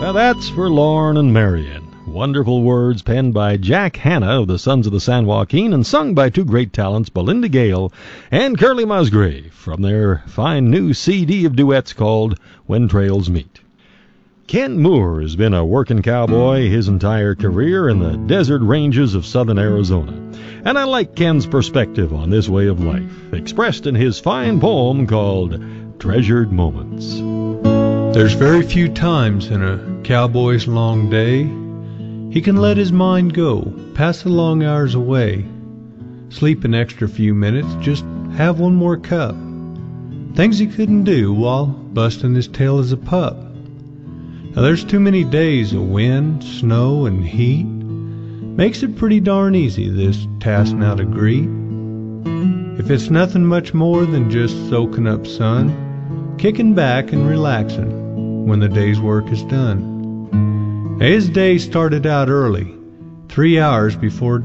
Now that's for Lorne and Marion. Wonderful words penned by Jack Hanna of the Sons of the San Joaquin and sung by two great talents, Belinda Gale and Curly Musgrave, from their fine new CD of duets called When Trails Meet. Ken Moore has been a working cowboy his entire career in the desert ranges of southern Arizona. And I like Ken's perspective on this way of life, expressed in his fine poem called Treasured Moments. There's very few times in a cowboy's long day he can let his mind go, pass the long hours away, sleep an extra few minutes, just have one more cup. Things he couldn't do while busting his tail as a pup. Now there's too many days of wind, snow, and heat. Makes it pretty darn easy, this task now to greet. If it's nothing much more than just soaking up sun, kicking back and relaxing when the day's work is done. His day started out early, 3 hours before